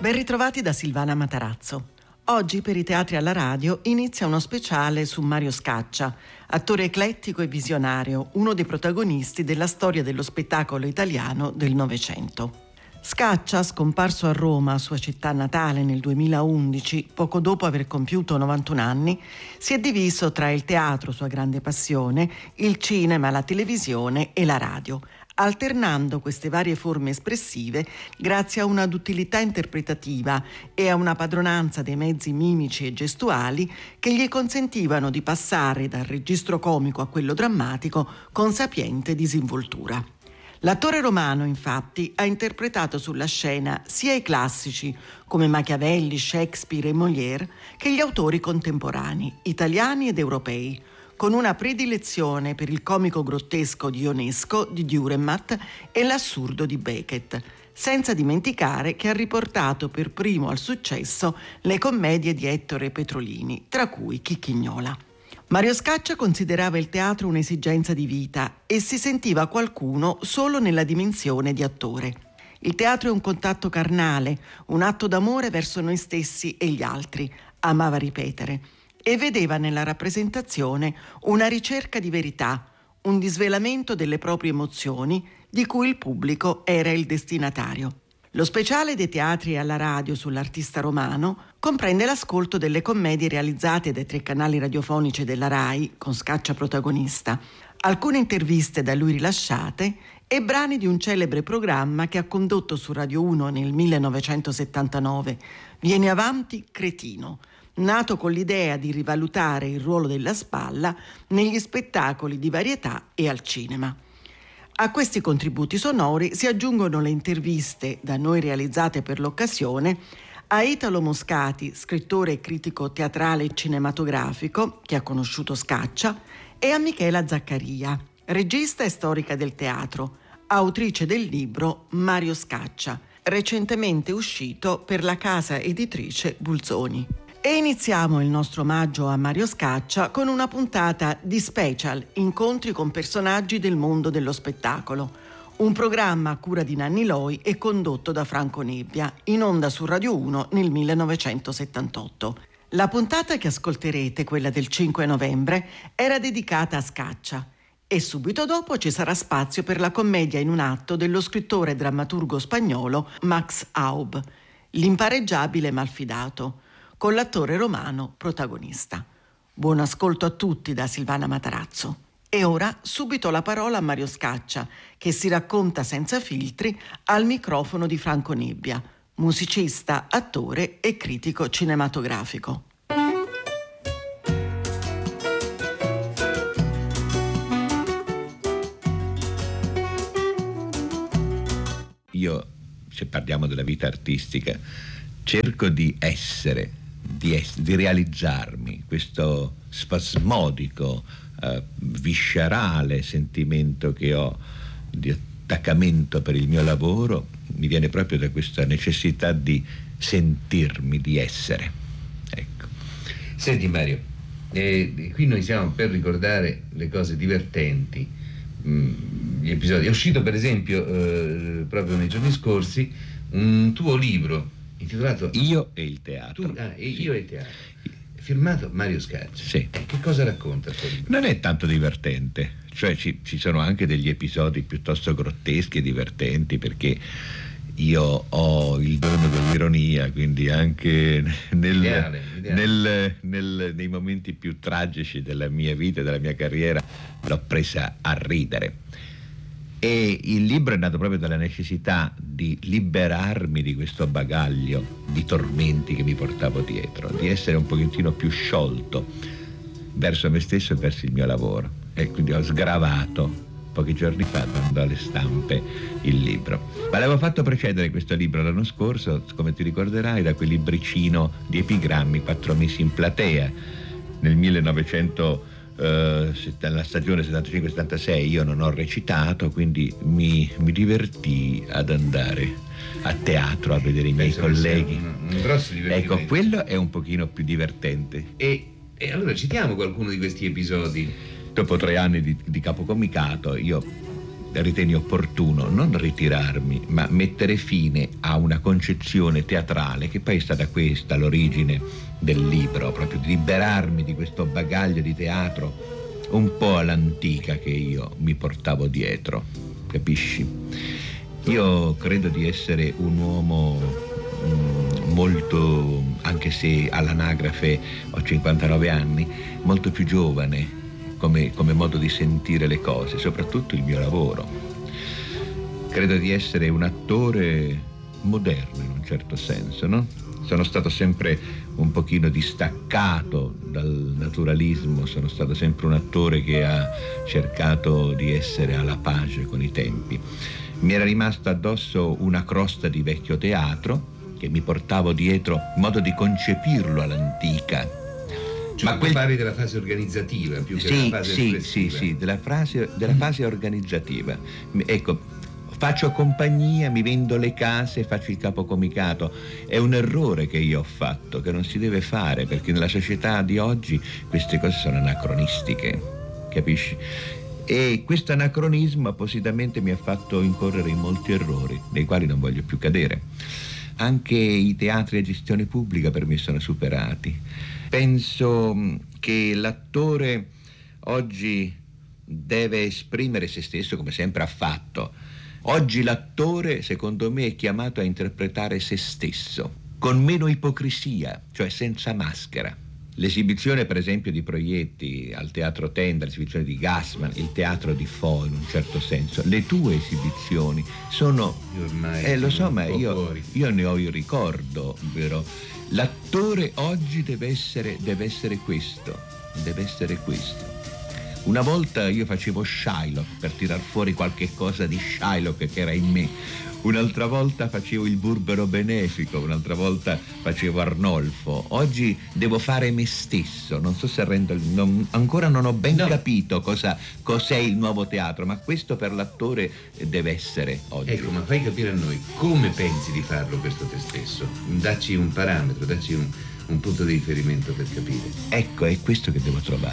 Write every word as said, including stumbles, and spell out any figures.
Ben ritrovati da Silvana Matarazzo. Oggi per i teatri alla radio inizia uno speciale su Mario Scaccia, attore eclettico e visionario, uno dei protagonisti della storia dello spettacolo italiano del Novecento. Scaccia, scomparso a Roma, sua città natale, nel duemilaundici, poco dopo aver compiuto novantuno anni, si è diviso tra il teatro, sua grande passione, il cinema, la televisione e la radio, alternando queste varie forme espressive grazie a una duttilità interpretativa e a una padronanza dei mezzi mimici e gestuali che gli consentivano di passare dal registro comico a quello drammatico con sapiente disinvoltura. L'attore romano, infatti, ha interpretato sulla scena sia i classici, come Machiavelli, Shakespeare e Molière, che gli autori contemporanei, italiani ed europei, con una predilezione per il comico grottesco di Ionesco, di Dürrenmatt, e l'assurdo di Beckett, senza dimenticare che ha riportato per primo al successo le commedie di Ettore Petrolini, tra cui Chicchignola. Mario Scaccia considerava il teatro un'esigenza di vita e si sentiva qualcuno solo nella dimensione di attore. Il teatro è un contatto carnale, un atto d'amore verso noi stessi e gli altri, amava ripetere, e vedeva nella rappresentazione una ricerca di verità, un disvelamento delle proprie emozioni di cui il pubblico era il destinatario. Lo speciale dei teatri alla radio sull'artista romano comprende l'ascolto delle commedie realizzate dai tre canali radiofonici della RAI, con Scaccia protagonista, alcune interviste da lui rilasciate e brani di un celebre programma che ha condotto su Radio uno nel millenovecentosettantanove, Vieni avanti, cretino, nato con l'idea di rivalutare il ruolo della spalla negli spettacoli di varietà e al cinema. A questi contributi sonori si aggiungono le interviste, da noi realizzate per l'occasione, a Italo Moscati, scrittore e critico teatrale e cinematografico, che ha conosciuto Scaccia, e a Michela Zaccaria, regista e storica del teatro, autrice del libro Mario Scaccia, recentemente uscito per la casa editrice Bulzoni. E iniziamo il nostro omaggio a Mario Scaccia con una puntata di special, incontri con personaggi del mondo dello spettacolo, un programma a cura di Nanni Loi e condotto da Franco Nebbia, in onda su Radio uno nel millenovecentosettantotto. La puntata che ascolterete, quella del cinque novembre, era dedicata a Scaccia e subito dopo ci sarà spazio per la commedia in un atto dello scrittore e drammaturgo spagnolo Max Aub, L'impareggiabile malfidato, con l'attore romano protagonista. Buon ascolto a tutti da Silvana Matarazzo. E ora subito la parola a Mario Scaccia, che si racconta senza filtri al microfono di Franco Nebbia, musicista, attore e critico cinematografico. Io, se parliamo della vita artistica, cerco di essere Di, es- di realizzarmi questo spasmodico, eh, viscerale sentimento che ho di attaccamento per il mio lavoro, mi viene proprio da questa necessità di sentirmi, di essere. Ecco. Senti Mario, eh, qui noi siamo per ricordare le cose divertenti, mh, gli episodi. È uscito per esempio eh, proprio nei giorni scorsi un tuo libro intitolato Io e il teatro. Tu, ah, sì. Io e il teatro, firmato Mario Scaccia. Sì. Che cosa racconta il suo libro? Non è tanto divertente, cioè ci, ci sono anche degli episodi piuttosto grotteschi e divertenti, perché io ho il dono dell'ironia, quindi anche nel, ideale, ideale. Nel, nel, nei momenti più tragici della mia vita e della mia carriera l'ho presa a ridere. E il libro è nato proprio dalla necessità di liberarmi di questo bagaglio di tormenti che mi portavo dietro, di essere un pochettino più sciolto verso me stesso e verso il mio lavoro. E quindi ho sgravato pochi giorni fa, dando alle stampe, il libro. Ma l'avevo fatto precedere questo libro l'anno scorso, come ti ricorderai, da quel libricino di epigrammi, Quattro mesi in platea, nel millenovecento. Uh, la stagione settantacinque settantasei io non ho recitato, quindi mi, mi divertì ad andare a teatro a vedere i miei Penso colleghi. Un, un grosso divertimento. Ecco, quello è un pochino più divertente. E, e allora citiamo qualcuno di questi episodi. Dopo tre anni di, di capocomicato io ritenni opportuno non ritirarmi, ma mettere fine a una concezione teatrale che poi è stata questa l'origine del libro, proprio di liberarmi di questo bagaglio di teatro un po' all'antica che io mi portavo dietro, capisci? Io credo di essere un uomo mm, molto, anche se all'anagrafe ho cinquantanove anni, molto più giovane come, come modo di sentire le cose, soprattutto il mio lavoro. Credo di essere un attore moderno in un certo senso, no? Sono stato sempre un pochino distaccato dal naturalismo, sono stato sempre un attore che ha cercato di essere alla pace con i tempi. Mi era rimasta addosso una crosta di vecchio teatro che mi portavo dietro in modo di concepirlo all'antica. Cioè, ma quel... parli della fase organizzativa più che sì, della fase sì, espressiva. Sì, sì, della fase, della fase organizzativa. Ecco, faccio compagnia, mi vendo le case, faccio il capocomicato. È un errore che io ho fatto, che non si deve fare, perché nella società di oggi queste cose sono anacronistiche, capisci? E questo anacronismo appositamente mi ha fatto incorrere in molti errori, nei quali non voglio più cadere. Anche i teatri a gestione pubblica per me sono superati. Penso che l'attore oggi deve esprimere se stesso come sempre ha fatto. Oggi l'attore, secondo me, è chiamato a interpretare se stesso, con meno ipocrisia, cioè senza maschera. L'esibizione, per esempio, di Proietti al Teatro Tenda, l'esibizione di Gassman, il teatro di Fo, in un certo senso, le tue esibizioni sono... Ormai eh, lo so, ma io, fuori. io ne ho il ricordo, vero? L'attore oggi deve essere, deve essere questo, deve essere questo. Una volta io facevo Shylock per tirar fuori qualche cosa di Shylock che era in me. Un'altra volta facevo il burbero benefico, un'altra volta facevo Arnolfo. Oggi devo fare me stesso, non so se rendo... Non, ancora non ho ben no. capito cosa, cos'è il nuovo teatro, ma questo per l'attore deve essere oggi. Ecco, ma fai capire a noi come pensi di farlo questo te stesso? Dacci un parametro, dacci un, un punto di riferimento per capire. Ecco, è questo che devo trovare.